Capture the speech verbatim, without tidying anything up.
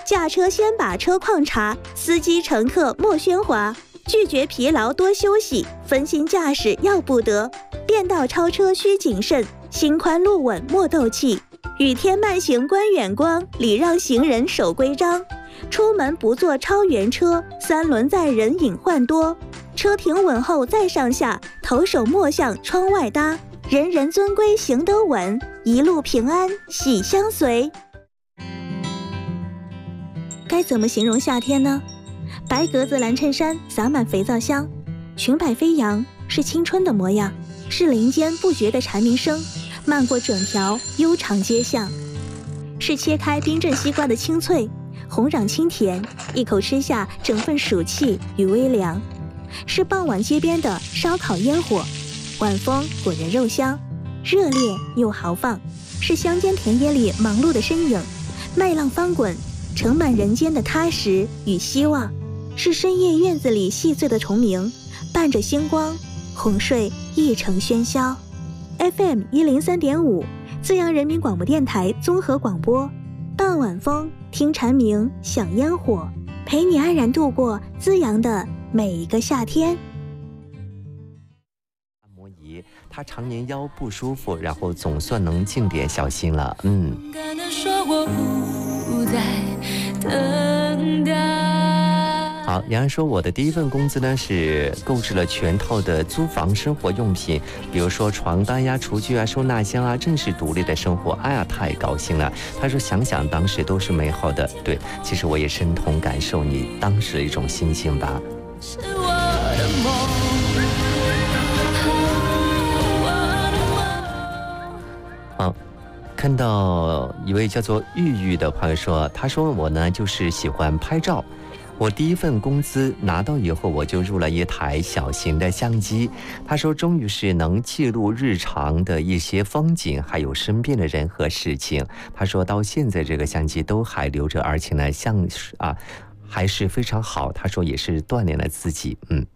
驾车先把车况查，司机乘客莫喧哗，拒绝疲劳多休息，分心驾驶要不得。变道超车需谨慎，心宽路稳莫斗气。雨天慢行观远光，礼让行人守规章。出门不坐超员车，三轮载人隐患多。车停稳后再上下，头手莫向窗外搭。人人遵规行得稳，一路平安喜相随。该怎么形容夏天呢？白格子蓝衬衫洒满肥皂香，裙摆飞扬，是青春的模样，是林间不绝的蝉鸣声，漫过整条悠长街巷，是切开冰镇西瓜的清脆，红壤清甜，一口吃下整份暑气与微凉，是傍晚街边的烧烤烟火，晚风裹人肉香，热烈又豪放，是乡间田野里忙碌的身影，麦浪翻滚，盛满人间的踏实与希望，是深夜院子里细碎的虫鸣，伴着星光，哄睡一城喧嚣。 F M 一零三点五，资阳人民广播电台综合广播，傍晚风，听蝉鸣，享烟火，陪你安然度过资阳的每一个夏天。 按摩仪，他常年腰不舒服，然后总算能静点小心了。嗯。好，杨洋说，我的第一份工资呢是购置了全套的租房生活用品，比如说床单呀、厨具啊、收纳箱啊，正是独立的生活。哎呀，太高兴了！他说，想想当时都是美好的。对，其实我也深同感受你当时的一种心情吧。是我的梦。好。看到一位叫做玉玉的朋友说，他说我呢就是喜欢拍照，我第一份工资拿到以后，我就入了一台小型的相机。他说终于是能记录日常的一些风景，还有身边的人和事情。他说到现在这个相机都还留着，而且呢像啊还是非常好。他说也是锻炼了自己。嗯。